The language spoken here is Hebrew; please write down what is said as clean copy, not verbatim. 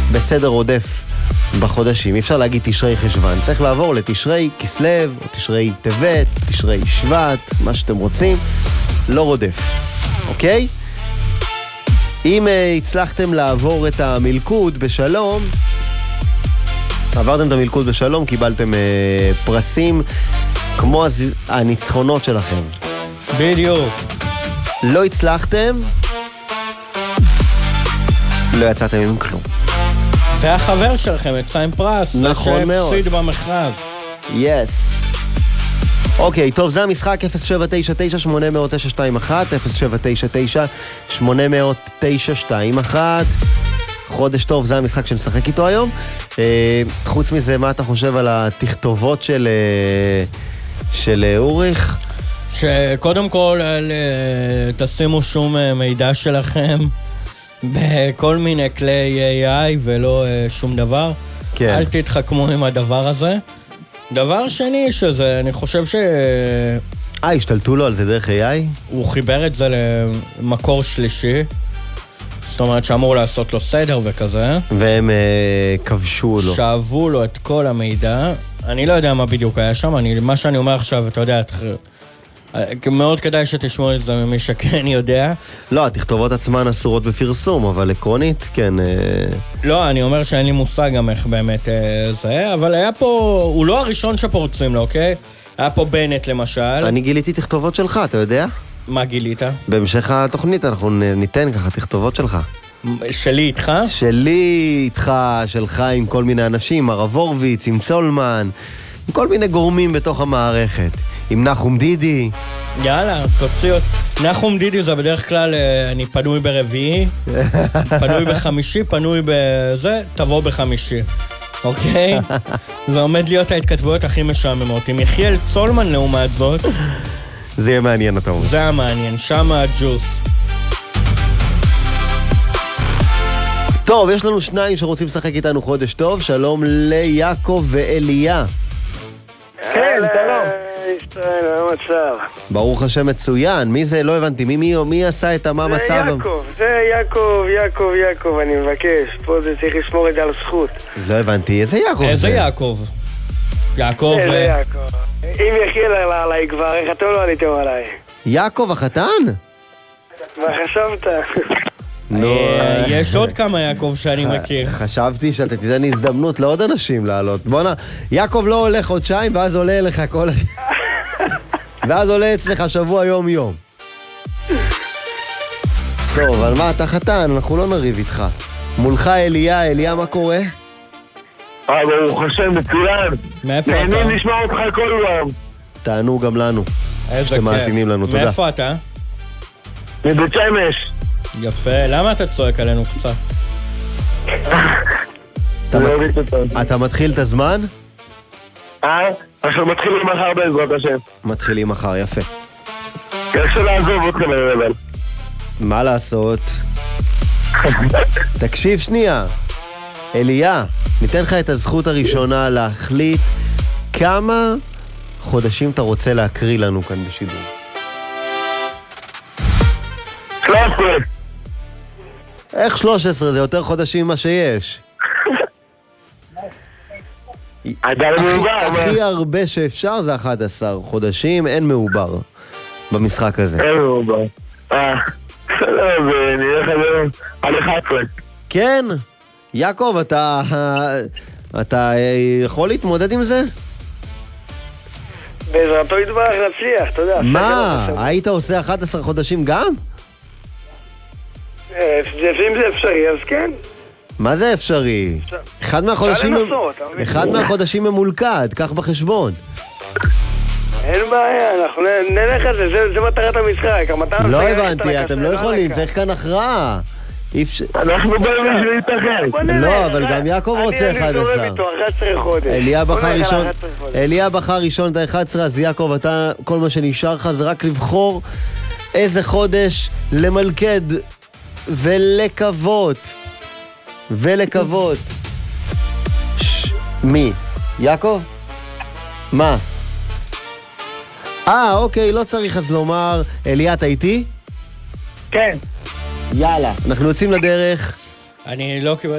בסדר עודף בחודשים. אי אפשר להגיד תשרי חשבן, צריך לעבור לתשרי כסלו, או תשרי טבת, תשרי שבט, מה שאתם רוצים, לא רודף, אוקיי? אם הצלחתם לעבור את המלכוד בשלום, עברתם את המלכוד בשלום, קיבלתם פרסים כמו הניצחונות שלכם. בדיוק. לא הצלחתם, לא יצאתם עם כלום. והחבר שלכם יצא עם פרס, נכון מאוד. שהפסיד במכרז. יס. אוקיי, טוב, זה המשחק 0799-800-921, 0799-800-921. חודש טוב, זה המשחק שנשחק איתו היום. חוץ מזה, מה אתה חושב על התכתובות של אוריך? שקודם כל, תשימו שום מידע שלכם בכל מיני כלי AI ולא שום דבר. כן. אל תתחכמו עם הדבר הזה. דבר שני שזה, אני חושב השתלטו לו על זה דרך AI? הוא חיבר את זה למקור שלישי. זאת אומרת שאמור לעשות לו סדר וכזה. והם כבשו לו. שאבו לו את כל המידע. אני לא יודע מה בדיוק היה שם. מה שאני אומר עכשיו, אתה יודע, מאוד כדאי שתשמעו את זה ממי שכן יודע. לא, התכתובות עצמן אסורות בפרסום, אבל עקרונית, כן. לא, אני אומר שאין לי מושג גם איך באמת זה, אבל היה פה, הוא לא הראשון שפורצים לו, אוקיי? היה פה בנט למשל. אני גיליתי תכתובות שלך, אתה יודע? מה גילית? בהמשך התוכנית אנחנו ניתן ככה תכתובות שלך. שלי איתך? שלי איתך, שלך עם כל מיני אנשים, הרב הורוביץ, עם צולמן, עם כל מיני גורמים בתוך המערכת. עם נחום דידי. יאללה, תוציא אותי. נחום דידי זה בדרך כלל, אני פנוי ברביעי, פנוי בחמישי, פנוי בזה, תבוא בחמישי. אוקיי? זה עומד להיות ההתכתבויות הכי משעממות. עם יחיאל צולמן לעומת זאת. זה יהיה מעניין, אתה אומר. זה היה מעניין, שם הג'וס. טוב, יש לנו שניים שרוצים לשחק איתנו חודש טוב. שלום ליעקב ואליה. כן, שלום. ישראל, מה המצב? ברוך השם מצוין. מי זה? לא הבנתי. מי עשה את מה מצב? זה יעקב, אני מבקש. פה זה צריך לשמור את זה על זכות. לא הבנתי. איזה יעקב זה? איזה יעקב? יעקב... איזה יעקב. אם יחיל עליי כבר, איך אתם לא עליתם עליי? יעקב החתן? מה חשבת? יש עוד כמה יעקב שאני מכיר. חשבתי שאתה תיתן הזדמנות לעוד אנשים לעלות. בוא'נה, יעקב לא הולך חודשיים ואז עולה אליך כל ואז עולה אצלך שבוע יום. טוב, אבל מה, אתה חתן, אנחנו לא נריב איתך. מולך אליה, מה קורה? ברוך השם, מצוין. מאיפה אתה? נהנים לשמוע אותך כל יום. תענו גם לנו. שאתם מאזינים לנו, תודה. מאיפה אתה? מבית שמש. יפה, למה אתה צועק עלינו קצת? אתה מתחיל את הזמן? עכשיו מתחילים מחר בעזרת השם. מתחילים מחר, יפה. קשה לעזוב אתכם אבל. מה לעשות? תקשיב שנייה. אליה, ניתן לך את הזכות הראשונה להחליט כמה חודשים אתה רוצה להקריא לנו כאן בשידור. 13. איך 13? זה יותר חודשים ממה שיש. הכי הרבה שאפשר זה 11 חודשים, אין מעובר במשחק הזה. אין מעובר. נראה לך היום על 11. כן, יעקב, אתה יכול להתמודד עם זה? בעזרתו יתברך נצליח, אתה יודע. מה? היית עושה 11 חודשים גם? אם זה אפשרי, אז כן. מה זה אפשרי? אחד מהחודשים ממולכד, קח בחשבון. אין בעיה, אנחנו נלך על זה, זה מטרת המשחק. לא הבנתי, אתם לא יכולים, צריך כאן הכרעה. אנחנו באים בשביל להתאחד. לא, אבל גם יעקב רוצה 11. אני זורם איתו 11 חודש. אליה בחר ראשון את ה-11, אז יעקב, אתה, כל מה שנשאר לך זה רק לבחור איזה חודש למלכד ולקוות. מי? יעקב? מה? אוקיי, לא צריך אז לומר. אליה, אתה איתי? כן. יאללה, אנחנו יוצאים לדרך. אני לא קיבל